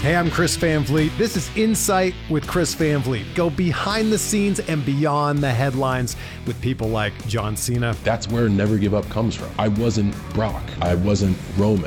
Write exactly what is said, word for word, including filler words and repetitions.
Hey, I'm Chris Van Vliet. This is Insight with Chris Van Vliet. Go behind the scenes and beyond the headlines with people like John Cena. That's where Never Give Up comes from. I wasn't Brock. I wasn't Roman.